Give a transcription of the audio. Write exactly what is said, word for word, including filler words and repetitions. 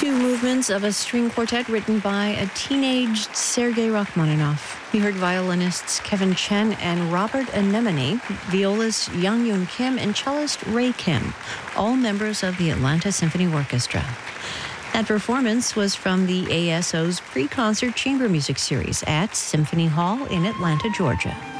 two movements of a string quartet written by a teenaged Sergei Rachmaninoff. You heard violinists Kevin Chen and Robert Anemone, violist Young Yoon Kim, and cellist Ray Kim, all members of the Atlanta Symphony Orchestra. That performance was from the A S O's pre-concert chamber music series at Symphony Hall in Atlanta, Georgia.